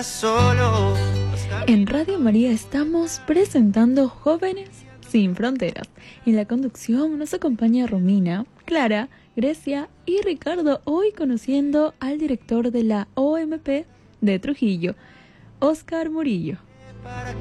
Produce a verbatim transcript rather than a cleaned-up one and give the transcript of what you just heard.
estás solo. En Radio María estamos presentando Jóvenes Sin Fronteras. En la conducción nos acompaña Romina, Clara, Grecia y Ricardo, hoy conociendo al director de la O M P de Trujillo, Óscar Murillo.